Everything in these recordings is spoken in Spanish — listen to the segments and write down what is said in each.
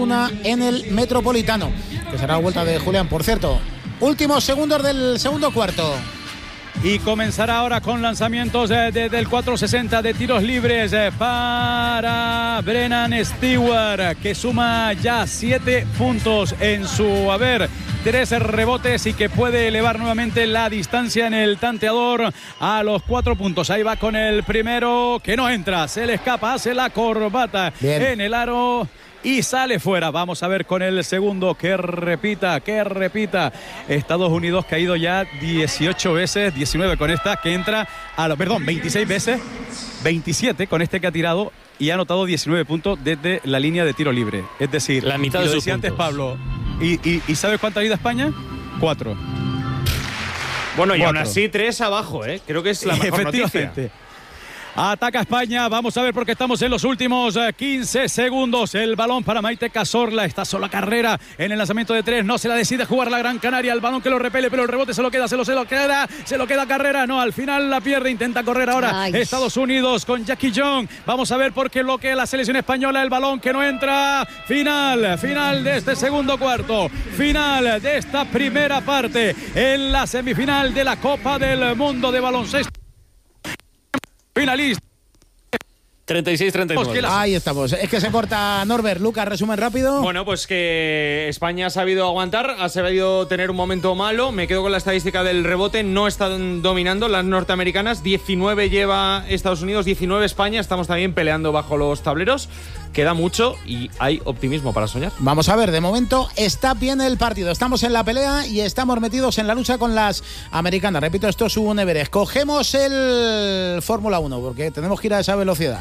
una en el Metropolitano, que será la vuelta de Julián. Por cierto, últimos segundos del segundo cuarto. Y comenzará ahora con lanzamientos del 460 de tiros libres para Brennan Stewart, que suma ya 7 puntos en su haber, 3 rebotes y que puede elevar nuevamente la distancia en el tanteador a los 4 puntos. Ahí va con el primero, que no entra, se le escapa, hace la corbata en el aro y sale fuera. Vamos a ver con el segundo, que repita. Estados Unidos que ha ido ya 18 veces, 19 con esta, que entra a 26 veces, 27 con este que ha tirado y ha anotado 19 puntos desde la línea de tiro libre. Es decir, la mitad de sus decía puntos. antes Pablo. ¿Y sabes cuánto ha ido a España? 4. Bueno, y 4. aún así 3 abajo, ¿eh? Creo que es la mejor noticia. Ataca España, vamos a ver porque estamos en los últimos 15 segundos. El balón para Maite Cazorla, está sola Carrera en el lanzamiento de 3, no se la decide jugar la Gran Canaria, el balón que lo repele, pero el rebote se lo queda Carrera, no, al final la pierde, intenta correr ahora Estados Unidos con Jackie Young. Vamos a ver por qué bloquea la selección española, el balón que no entra. Final de este segundo cuarto, final de esta primera parte en la semifinal de la Copa del Mundo de baloncesto. Finalista 36-39. Ahí estamos. Es que se corta Norbert. Lucas, resumen rápido. Bueno, pues que España ha sabido aguantar, ha sabido tener un momento malo. Me quedo con la estadística del rebote. No están dominando las norteamericanas. 19 lleva Estados Unidos, 19 España. Estamos también peleando bajo los tableros. Queda mucho y hay optimismo para soñar. Vamos a ver, de momento está bien el partido. Estamos en la pelea y estamos metidos en la lucha con las americanas. Repito, esto es un Everest. Cogemos el Fórmula 1 porque tenemos que ir a esa velocidad.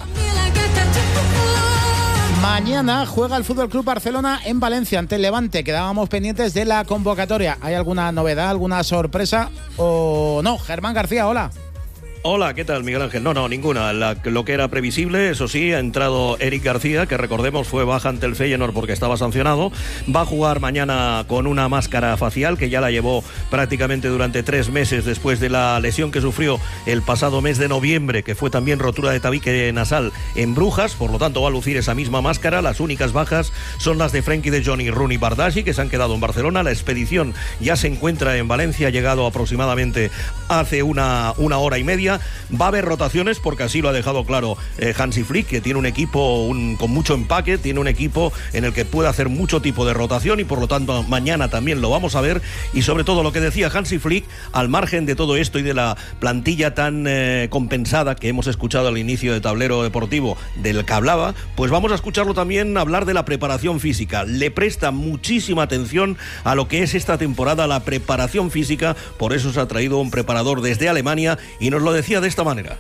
Mañana juega el Fútbol Club Barcelona en Valencia ante el Levante. Quedábamos pendientes de la convocatoria. ¿Hay alguna novedad, alguna sorpresa o no? Germán García, hola. Hola, ¿qué tal, Miguel Ángel? No, ninguna. Lo que era previsible, eso sí, ha entrado Eric García, que recordemos fue baja ante el Feyenoord porque estaba sancionado. Va a jugar mañana con una máscara facial que ya la llevó prácticamente durante 3 meses después de la lesión que sufrió el pasado mes de noviembre, que fue también rotura de tabique nasal en Brujas. Por lo tanto, va a lucir esa misma máscara. Las únicas bajas son las de Frenkie de Jong y Rooney Bardghji, que se han quedado en Barcelona. La expedición ya se encuentra en Valencia, ha llegado aproximadamente hace una hora y media. Va a haber rotaciones porque así lo ha dejado claro Hansi Flick, que tiene un equipo con mucho empaque, tiene un equipo en el que puede hacer mucho tipo de rotación y por lo tanto mañana también lo vamos a ver. Y sobre todo lo que decía Hansi Flick, al margen de todo esto y de la plantilla tan compensada que hemos escuchado al inicio de Tablero Deportivo del que hablaba, pues vamos a escucharlo también hablar de la preparación física. Le presta muchísima atención a lo que es esta temporada, la preparación física, por eso se ha traído un preparador desde Alemania y nos lo decía de esta manera.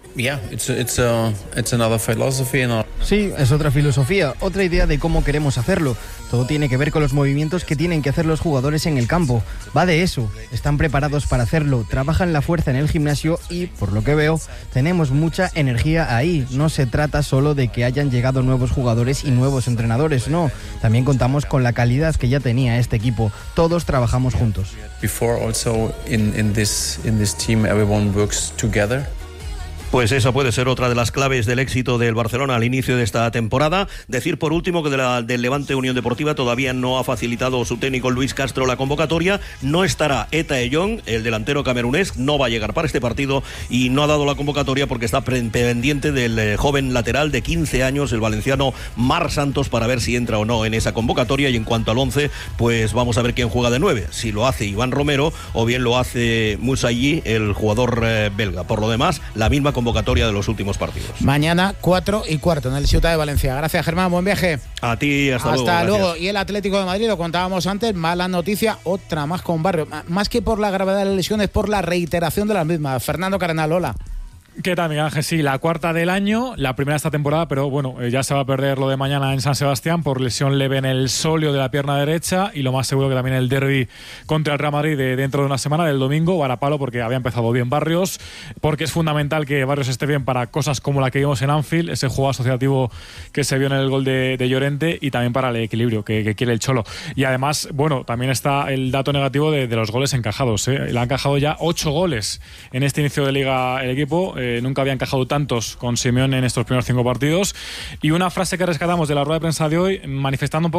It's another philosophy. Sí, es otra filosofía, otra idea de cómo queremos hacerlo. Todo tiene que ver con los movimientos que tienen que hacer los jugadores en el campo. Va de eso, están preparados para hacerlo, trabajan la fuerza en el gimnasio y, por lo que veo, tenemos mucha energía ahí. No se trata solo de que hayan llegado nuevos jugadores y nuevos entrenadores, no. También contamos con la calidad que ya tenía este equipo. Todos trabajamos juntos. Before also in this team everyone works together. Pues esa puede ser otra de las claves del éxito del Barcelona al inicio de esta temporada. Decir por último que del Levante Unión Deportiva todavía no ha facilitado su técnico Luis Castro la convocatoria. No estará Eta Eyong, el delantero camerunés, no va a llegar para este partido y no ha dado la convocatoria porque está pendiente del joven lateral de 15 años, el valenciano Marc Santos, para ver si entra o no en esa convocatoria. Y en cuanto al 11, pues vamos a ver quién juega de 9, si lo hace Iván Romero o bien lo hace Moussaï, el jugador belga. Por lo demás, la misma convocatoria de los últimos partidos. Mañana 4:15 en el Ciutat de Valencia. Gracias, Germán, buen viaje. A ti, hasta luego. Y el Atlético de Madrid, lo contábamos antes, mala noticia, otra más con Barrio. Más que por la gravedad de las lesiones, por la reiteración de las mismas. Fernando Cardenal, hola. ¿Qué tal, Miguel Ángel? Sí, la cuarta del año, la primera de esta temporada, pero bueno, ya se va a perder lo de mañana en San Sebastián por lesión leve en el sóleo de la pierna derecha y lo más seguro que también el derbi contra el Real Madrid dentro de una semana, del domingo, varapalo porque había empezado bien Barrios, porque es fundamental que Barrios esté bien para cosas como la que vimos en Anfield, ese juego asociativo que se vio en el gol de Llorente y también para el equilibrio que quiere el Cholo. Y además, bueno, también está el dato negativo de los goles encajados. Le ha encajado ya 8 goles en este inicio de liga el equipo. Nunca había encajado tantos con Simeone en estos primeros 5 partidos. Y una frase que rescatamos de la rueda de prensa de hoy, manifestando un poco